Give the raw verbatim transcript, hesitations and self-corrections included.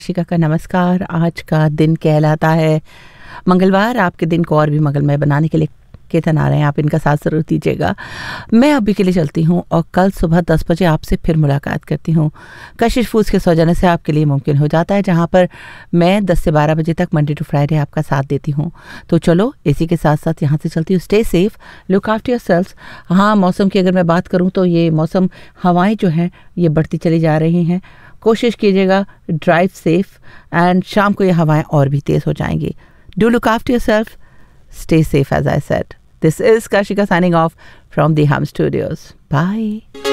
शिका का नमस्कार। आज का दिन कहलाता है मंगलवार। आपके दिन को और भी मंगलमय बनाने के लिए केतन आ रहे हैं, आप इनका साथ जरूर दीजिएगा। मैं अभी के लिए चलती हूँ और कल सुबह दस बजे आपसे फिर मुलाकात करती हूँ। कशिश फूड्स के सौजन्य से आपके लिए मुमकिन हो जाता है, जहाँ पर मैं दस से बारह बजे तक मंडे टू फ्राइडे आपका साथ देती हूँ। तो चलो इसी के साथ साथ यहाँ से चलती हूँ। Stay safe, look after yourselves. हाँ, मौसम की अगर मैं बात करूँ तो ये मौसम हवाएं जो हैं ये बढ़ती चली जा रही हैं। कोशिश कीजिएगा ड्राइव सेफ, एंड शाम को ये हवाएं और भी तेज़ हो जाएंगी। Do look after yourself, stay safe as I said. This is Kashika signing off from the Hum Studios. Bye.